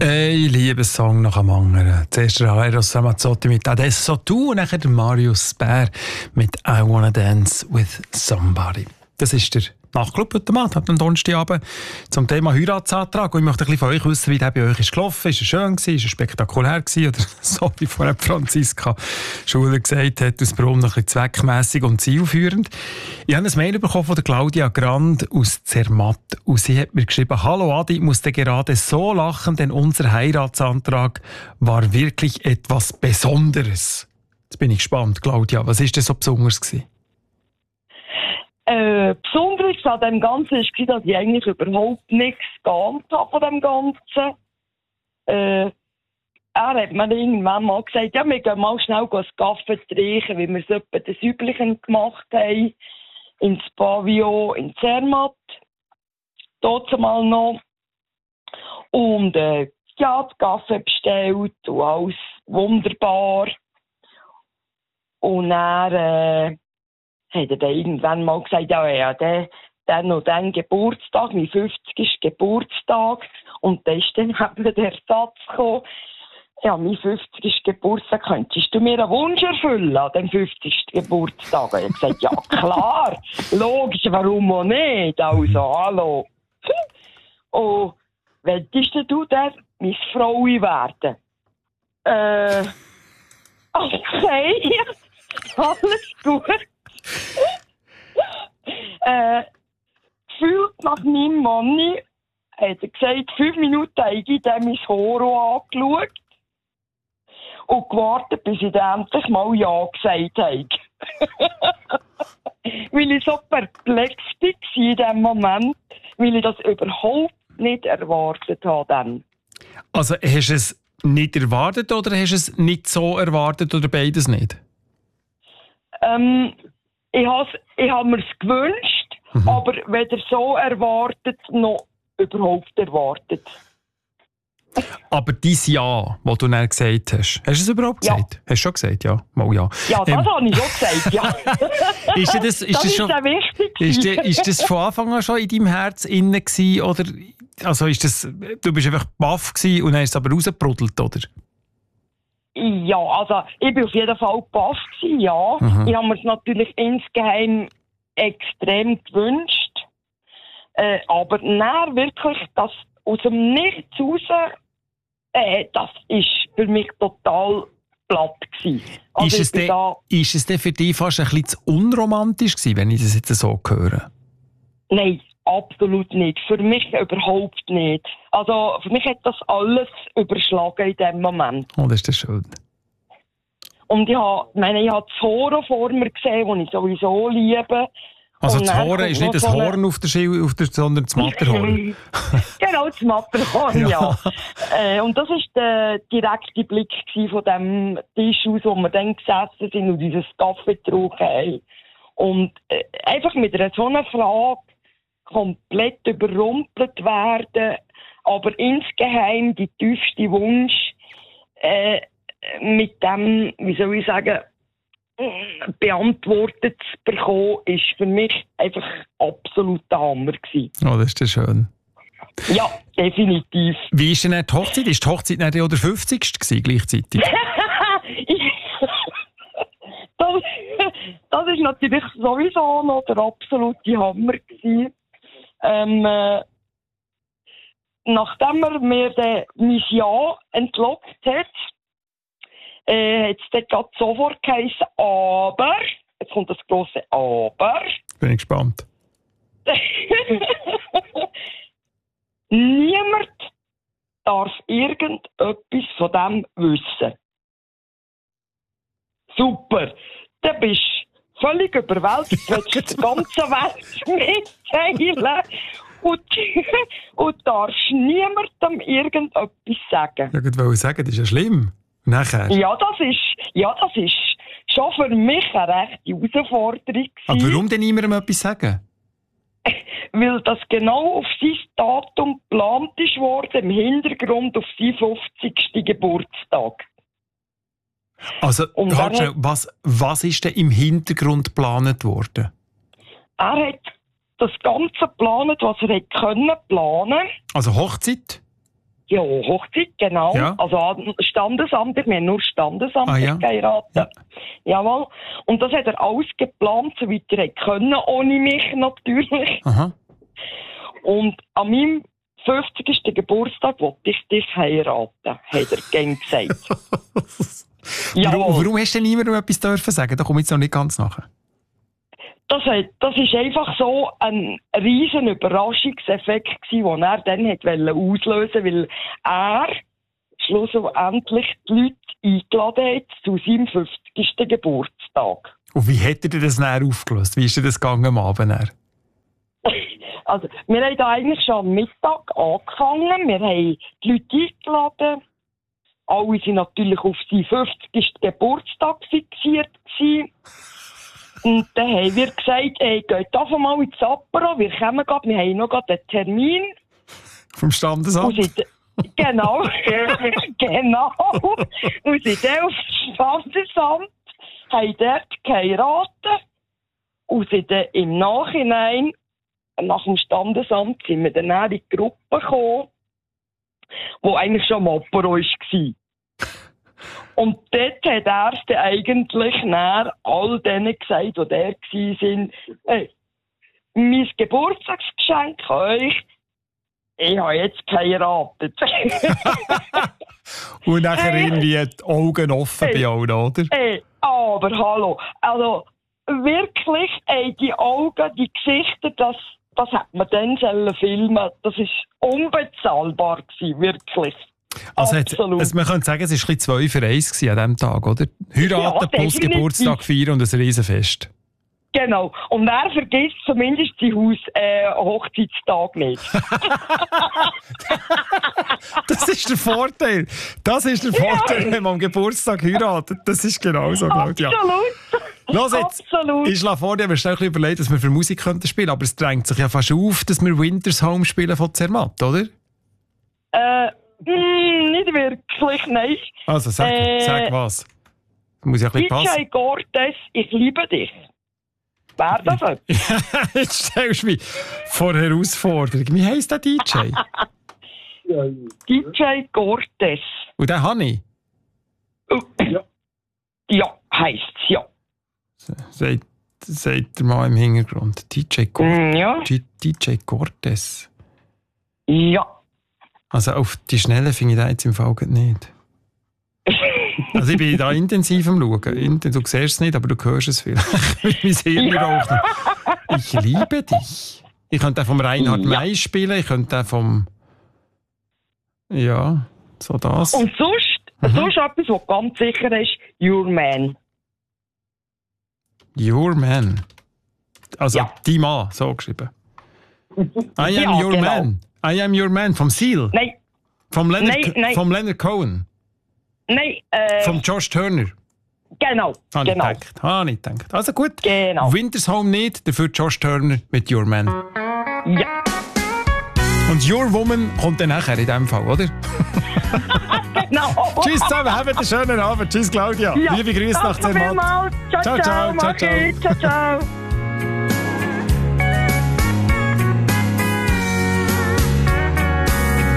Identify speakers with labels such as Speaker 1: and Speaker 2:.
Speaker 1: Ich liebe einen Song nach dem anderen. Zuerst der Eros Ramazzotti mit «Adesso tu» und dann der Marius Bär mit «I Wanna Dance with Somebody». Das ist der Nachtclub heute Abend, am Donnerstagabend, zum Thema Heiratsantrag. Und ich möchte ein bisschen von euch wissen, wie der bei euch ist gelaufen. Ist er schön gewesen? Ist er spektakulär gewesen? Oder so wie vorhin Franziska Schuler gesagt hat, aus Brunn ein bisschen zweckmässig und zielführend. Ich habe ein Mail bekommen von der Claudia Grand aus Zermatt. Und sie hat mir geschrieben: «Hallo Adi, ich musste gerade so lachen, denn unser Heiratsantrag war wirklich etwas Besonderes.» Jetzt bin ich gespannt, Claudia. Was war denn so besonders gewesen?
Speaker 2: Besonderes an dem Ganzen war, dass ich eigentlich überhaupt nichts geahnt habe von dem Ganzen. Er hat mir irgendwann mal gesagt, ja, wir gehen mal schnell einen Kaffee trinken, wie wir es etwa des Üblichen gemacht haben. Ins Pavillon in Zermatt. Dort mal noch. Und ja, den Kaffee bestellt und alles wunderbar. Und er hat er dann irgendwann mal gesagt, ja, dann noch den Geburtstag, mein 50. Geburtstag. Und dann ist dann eben der Satz gekommen, ja, mein 50. Geburtstag, könntest du mir einen Wunsch erfüllen an dem 50. Geburtstag? Und ich habe gesagt, ja klar, logisch, warum auch nicht? Also, hallo. Und willst du dann meine Frau werden? Okay, alles gut. Gefühlt nach meinem Mann hat er gesagt, 5 Minuten habe ich dann mein Horo angeschaut und gewartet, bis ich dann endlich mal Ja gesagt habe. Weil ich so perplex war in diesem Moment, weil ich das überhaupt nicht erwartet habe. Dann.
Speaker 1: Also hast du es nicht erwartet oder hast du es nicht so erwartet oder beides nicht?
Speaker 2: Ich habe mir es gewünscht, aber weder so erwartet noch überhaupt erwartet.
Speaker 1: Aber dein Ja, das du dann gesagt hast, hast du es überhaupt gesagt? Hast du schon gesagt, ja? Mal ja.
Speaker 2: Ja, das habe ich schon gesagt, ja.
Speaker 1: Ist
Speaker 2: das
Speaker 1: schon
Speaker 2: sehr wichtig.
Speaker 1: Ist das von Anfang an schon in deinem Herz innen gewesen, oder also ist das, du bist einfach baff gewesen und dann ist es aber rausgebrudelt, oder?
Speaker 2: Ja, also ich war auf jeden Fall baff gewesen, ja. Ich habe mir es natürlich insgeheim extrem gewünscht. Aber nein, wirklich, das aus dem Nichts raus, das ist für mich total platt gewesen. Also
Speaker 1: ist es denn für dich fast ein bisschen zu unromantisch gewesen, wenn ich das jetzt so höre?
Speaker 2: Nein, absolut nicht. Für mich überhaupt nicht. Also für mich hat das alles überschlagen in dem Moment.
Speaker 1: Oh, das ist das schön.
Speaker 2: Und ich habe das Horn vor mir gesehen, das ich sowieso liebe.
Speaker 1: Also das Horn ist nicht das Horn auf der sondern das Matterhorn.
Speaker 2: Genau, das Matterhorn, ja. Und das war der direkte Blick von dem Tisch aus, wo wir dann gesessen sind und dieses Kaffee getrunken haben. Und einfach mit einer so einer Frage komplett überrumpelt werden, aber insgeheim die tiefste Wunsch mit dem, wie soll ich sagen, beantwortet zu bekommen, ist für mich einfach absolut der Hammer gewesen.
Speaker 1: Oh, das ist ja schön.
Speaker 2: Ja, definitiv.
Speaker 1: Wie ist denn die Hochzeit? Ist die Hochzeit nicht der 50. gewesen, gleichzeitig?
Speaker 2: Das ist natürlich sowieso noch der absolute Hammer gewesen. Nachdem er mir mein Ja entlockt hat, hat es dann gerade sofort geheißen, aber, jetzt kommt das grosse Aber.
Speaker 1: Bin ich gespannt.
Speaker 2: Niemand darf irgendetwas von dem wissen. Super. Dann bist du völlig überwältigt, willst die ganze Welt mitteilen und darfst niemandem irgendetwas sagen.
Speaker 1: Ja, ich wollte sagen, das ist ja schlimm. Nachher.
Speaker 2: Ja, das ist schon für mich eine rechte Herausforderung gewesen.
Speaker 1: Aber warum denn niemandem etwas sagen?
Speaker 2: Weil das genau auf sein Datum geplant ist worden, im Hintergrund auf seinen 50. Geburtstag.
Speaker 1: Also, was ist denn im Hintergrund geplant worden?
Speaker 2: Er hat das Ganze geplant, was er hätte können planen.
Speaker 1: Also Hochzeit?
Speaker 2: Ja, Hochzeit, genau.
Speaker 1: Ja.
Speaker 2: Also Standesamt, wir haben nur Standesamt geheiratet. Ja. Jawohl. Und das hat er alles geplant, soweit er können, ohne mich natürlich.
Speaker 1: Aha.
Speaker 2: Und an meinem 50. Geburtstag wollte ich dich heiraten, hat er gern gesagt.
Speaker 1: Warum hast du denn niemandem etwas dürfen sagen? Da komme ich jetzt noch nicht ganz nachher.
Speaker 2: Das ist einfach so ein riesen Überraschungseffekt gewesen, den er dann auslösen wollte, weil er schlussendlich die Leute eingeladen hat zu seinem 50. Geburtstag.
Speaker 1: Und wie hat er das dann aufgelöst? Wie ist das gegangen am Abend?
Speaker 2: Also, wir haben da eigentlich schon am Mittag angefangen. Wir haben die Leute eingeladen. Alle waren natürlich auf seinen 50. Geburtstag fixiert gewesen. Und dann haben wir gesagt, geht einfach mal ins Apero, wir kommen gerade, wir haben noch gerade einen Termin.
Speaker 1: Vom Standesamt?
Speaker 2: Genau, genau. Und sind dann auf das Standesamt, haben dort geheiratet und sind dann im Nachhinein, nach dem Standesamt, sind wir dann in die Gruppe gekommen, die eigentlich schon am Apero war. Und dort hat er dann eigentlich all denen gesagt, die der waren, hey, mein Geburtstagsgeschenk an euch, ich habe jetzt geheiratet.
Speaker 1: Und nachher irgendwie die Augen offen bei allen, oder?
Speaker 2: Aber hallo, also wirklich, die Augen, die Gesichter, das hat man dann filmen. Das war unbezahlbar gewesen, wirklich.
Speaker 1: Also man könnte sagen, es war ein bisschen 2 für 1 an diesem Tag, oder? Heiraten plus Geburtstag feiern und ein Riesenfest.
Speaker 2: Genau. Und er vergisst zumindest seinen Hochzeitstag nicht.
Speaker 1: Das ist der Vorteil. Das ist der Vorteil, wenn man am Geburtstag heiratet. Das ist genau so, Claudia.
Speaker 2: Absolut.
Speaker 1: Los jetzt.
Speaker 2: Absolut.
Speaker 1: Ich schlage vor, dir haben wir überlegt, was wir für Musik spielen könnten. Aber es drängt sich ja fast auf, dass wir Winter's Home spielen von Zermatt, oder?
Speaker 2: Nicht wirklich, nein.
Speaker 1: Also sag was. Muss ja ein bisschen passen.
Speaker 2: DJ Cortez, ich liebe dich. Wer das?
Speaker 1: Jetzt stellst du mich vor Herausforderung. Wie heisst der DJ?
Speaker 2: DJ Cortez.
Speaker 1: Und den habe ich?
Speaker 2: Ja, heisst's, ja.
Speaker 1: Sagt der Mann im Hintergrund. DJ Cortez.
Speaker 2: Ja.
Speaker 1: DJ Cortez.
Speaker 2: Ja.
Speaker 1: Also auf die Schnelle finde ich das jetzt im Fall nicht. Also ich bin da intensiv am Schauen. Du siehst es nicht, aber du hörst es viel. Ich liebe dich. Ich könnte den vom Reinhard May spielen, ich könnte den vom... Ja, so das.
Speaker 2: Und sonst etwas, was ganz sicher ist, Your Man.
Speaker 1: Your Man. Also die Mann, so geschrieben. I am your man. I am your man vom Seal.
Speaker 2: Nein.
Speaker 1: Vom Leonard Cohen.
Speaker 2: Nein.
Speaker 1: Vom Josh Turner.
Speaker 2: Genau.
Speaker 1: Habe ich gedacht. Also gut.
Speaker 2: Genau.
Speaker 1: Winter's Home nicht, dafür Josh Turner mit Your Man.
Speaker 2: Ja.
Speaker 1: Und Your Woman kommt dann nachher in diesem Fall, oder?
Speaker 2: Genau.
Speaker 1: Tschüss zusammen, habt einen schönen Abend. Tschüss Claudia.
Speaker 2: Ja.
Speaker 1: Liebe Grüße nach Zermatt.
Speaker 2: Ciao, ciao. Ciao, ciao.